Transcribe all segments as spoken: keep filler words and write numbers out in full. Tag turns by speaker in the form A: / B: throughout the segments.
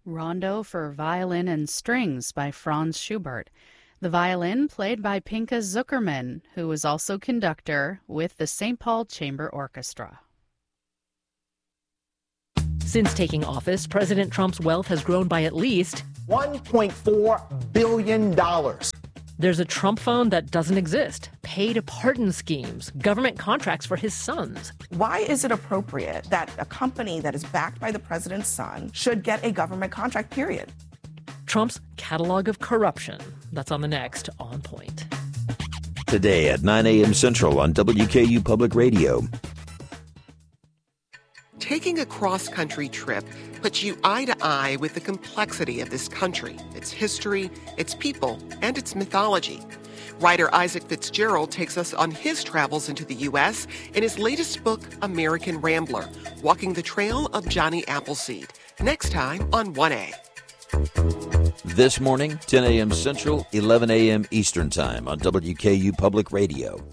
A: Rondo for Violin and Strings by Franz Schubert. The violin played by Pinka Zuckerman, who was also conductor with the Saint Paul Chamber Orchestra.
B: Since taking office, President Trump's wealth has grown by at least
C: one point four billion dollars.
B: There's a Trump phone that doesn't exist, paid pardon schemes, government contracts for his sons.
D: Why is it appropriate that a company that is backed by the president's son should get a government contract, period?
B: Trump's catalog of corruption. That's on the next On Point.
E: Today at nine a.m. Central on W K U Public Radio.
F: Taking a cross-country trip puts you eye to eye with the complexity of this country, its history, its people, and its mythology. Writer Isaac Fitzgerald takes us on his travels into the U S in his latest book, American Rambler, Walking the Trail of Johnny Appleseed. Next time on one A.
E: This morning, ten a.m. Central, eleven a.m. Eastern Time on W K U Public Radio.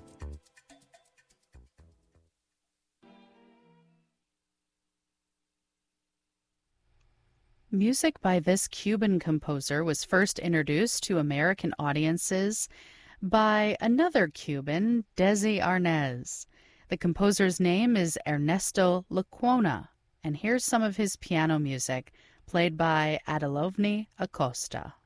A: Music by this Cuban composer was first introduced to American audiences by another Cuban, Desi Arnaz. The composer's name is Ernesto Lecuona, and here's some of his piano music, played by Adelovny Acosta.